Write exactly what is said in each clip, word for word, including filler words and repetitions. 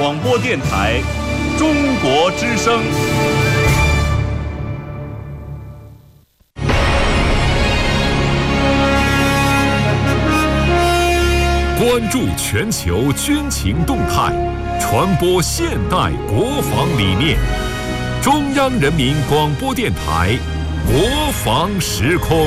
广播电台中国之声。 关注全球军情动态，传播现代国防理念。中央人民广播电台国防时空。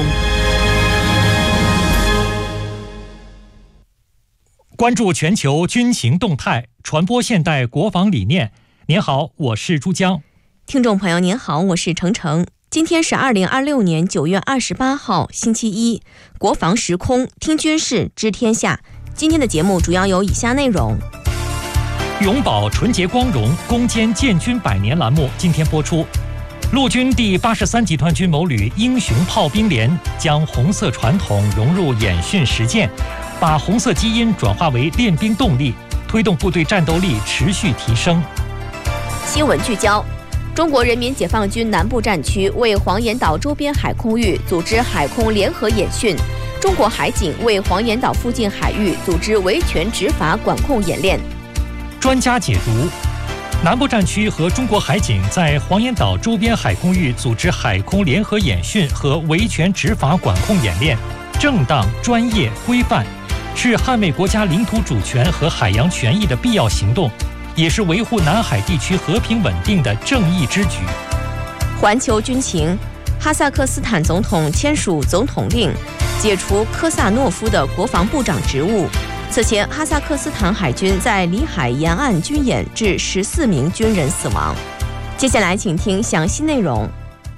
关注全球军情动态，传播现代国防理念。您好，我是朱江。 听众朋友您好，我是程程。今天是二零二六年九月二十八号，星期一。国防时空，听军事，知天下。今天的节目主要有以下内容： 永葆纯洁光荣，攻坚建军百年栏目今天播出。陆军第八十三集团军某旅英雄炮兵连将红色传统融入演训实践，把红色基因转化为练兵动力，推动部队战斗力持续提升。 新闻聚焦：中国人民解放军南部战区为黄岩岛周边海空域组织海空联合演训，中国海警为黄岩岛附近海域组织维权执法管控演练。 专家解读：南部战区和中国海警在黄岩岛周边海空域组织海空联合演训和维权执法管控演练，正当、专业、规范，是捍卫国家领土主权和海洋权益的必要行动，也是维护南海地区和平稳定的正义之举。 环球军情：哈萨克斯坦总统签署总统令，解除科萨诺夫的国防部长职务。此前，哈萨克斯坦海军在里海沿岸军演致十四名军人死亡。接下来，请听详细内容。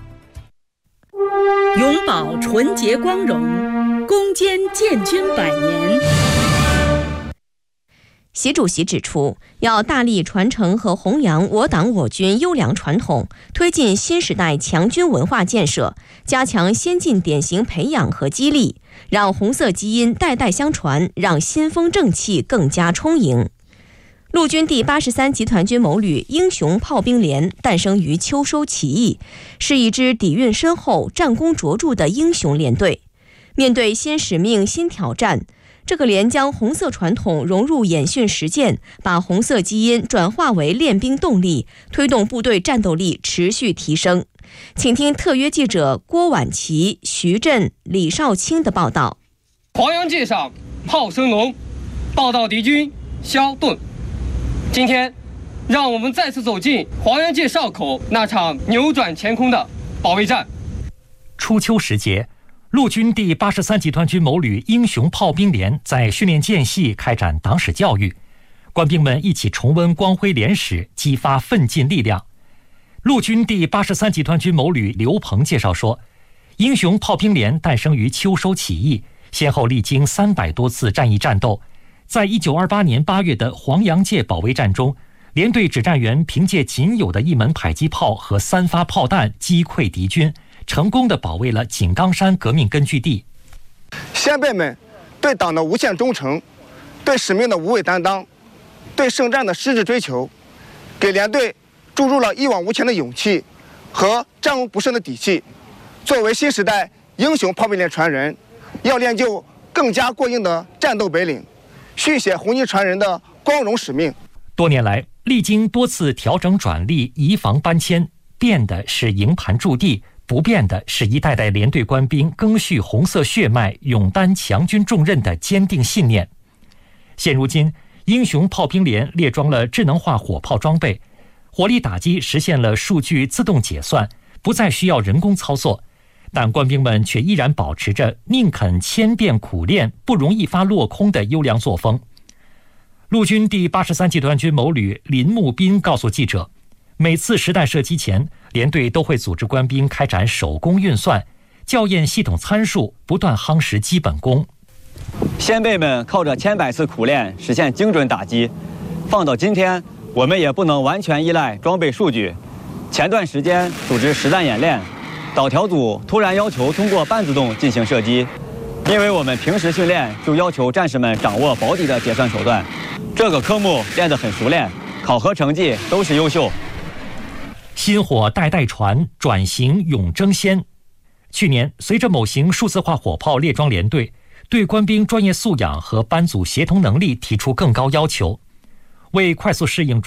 永葆纯洁光荣，攻坚建军百年。 习主席指出，要大力传承和弘扬我党我军优良传统，推进新时代强军文化建设，加强先进典型培养和激励，让红色基因代代相传，让新风正气更加充盈。陆军第八十三集团军某旅英雄炮兵连诞生于秋收起义，是一支底蕴深厚、战功卓著的英雄连队。面对新使命、新挑战，这个连将红色传统融入演训实践，把红色基因转化为练兵动力，推动部队战斗力持续提升。请听特约记者郭婉琪、徐震、李少卿的报道。 黄洋界上炮声隆，报道敌军消遁。今天，让我们再次走进黄洋界哨口那场扭转乾坤的保卫战。 初秋时节，陆军第八十三集团军某旅英雄炮兵连在训练间隙开展党史教育，官兵们一起重温光辉连史，激发奋进力量。陆军第八十三集团军某旅刘鹏介绍说，英雄炮兵连诞生于秋收起义，先后历经三百多次战役战斗。在一九二八年八月的黄洋界保卫战中，连队指战员凭借仅有的一门迫击炮和三发炮弹击溃敌军，成功地保卫了井冈山革命根据地。 先辈们对党的无限忠诚，对使命的无畏担当，对圣战的矢志追求，给连队注入了一往无前的勇气和战无不胜的底气。作为新时代英雄炮兵连传人，要练就更加过硬的战斗本领，续写红衣传人的光荣使命。 多年来，历经多次调整转隶、移防搬迁，变的是营盘驻地，不变的是一代代连队官兵赓续红色血脉、勇担强军重任的坚定信念。现如今，英雄炮兵连列装了智能化火炮装备，火力打击实现了数据自动解算，不再需要人工操作，但官兵们却依然保持着宁肯千变苦练，不容易发落空的优良作风。陆军第八十三集团军某旅林木斌告诉记者，每次实弹射击前，连队都会组织官兵开展手工运算，校验系统参数，不断夯实基本功。 先辈们靠着千百次苦练实现精准打击，放到今天，我们也不能完全依赖装备数据。前段时间组织实弹演练，导调组突然要求通过半自动进行射击，因为我们平时训练就要求战士们掌握保底的结算手段，这个科目练得很熟练，考核成绩都是优秀。 薪火代代传，转型永争先。去年，随着某型数字化火炮列装连队，对官兵专业素养和班组协同能力提出更高要求，为快速适应